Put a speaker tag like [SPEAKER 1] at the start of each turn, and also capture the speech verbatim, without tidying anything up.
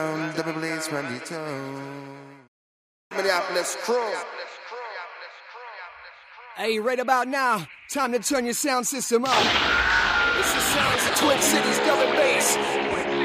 [SPEAKER 1] Double blaze from the town. Minneapolis crew.
[SPEAKER 2] Hey, right about now, time to turn your sound system up. It's the sounds of Twin Cities double bass.